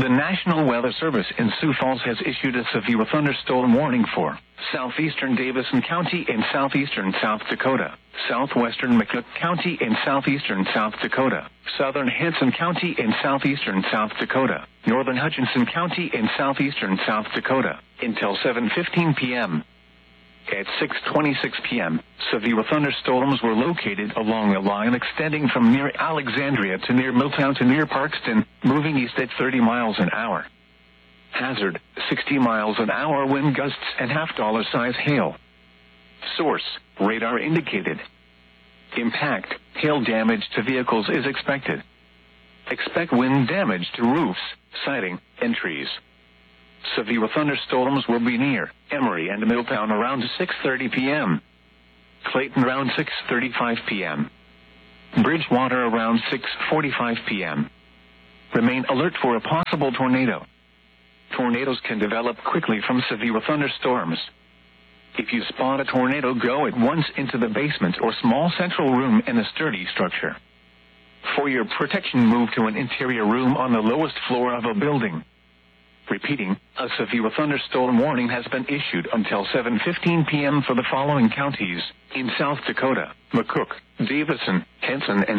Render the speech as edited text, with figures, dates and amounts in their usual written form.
The National Weather Service in Sioux Falls has issued a severe thunderstorm warning for southeastern Davison County in southeastern South Dakota, southwestern McCook County in southeastern South Dakota, southern Hanson County in southeastern South Dakota, northern Hutchinson County in southeastern South Dakota, until 7:15 p.m. At 6:26 p.m., severe thunderstorms were located along a line extending from near Alexandria to near Milltown to near Parkston, moving east at 30 miles an hour. Hazard, 60 miles an hour wind gusts and half-dollar size hail. Source, radar indicated. Impact, hail damage to vehicles is expected. Expect wind damage to roofs, siding, and trees. Severe thunderstorms will be near Emory and Milltown around 6:30 p.m. Clayton around 6:35 p.m. Bridgewater around 6:45 p.m. Remain alert for a possible tornado. Tornadoes can develop quickly from severe thunderstorms. If you spot a tornado, go at once into the basement or small central room in a sturdy structure. For your protection, move to an interior room on the lowest floor of a building. Repeating, a severe thunderstorm warning has been issued until 7:15 p.m. for the following counties in South Dakota: McCook, Davison, Hanson, and